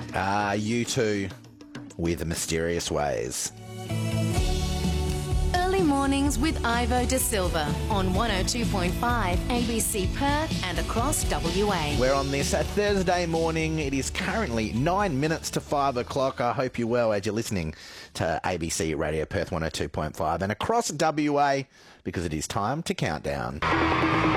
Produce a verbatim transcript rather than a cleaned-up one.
Ah, you two with Mysterious Ways. Early mornings with Ivo De Silva on one oh two point five A B C Perth and across W A. We're on this uh, Thursday morning. It is currently nine minutes to five o'clock. I hope you're well as you're listening to A B C Radio Perth one oh two point five and across W A, because it is time to count down.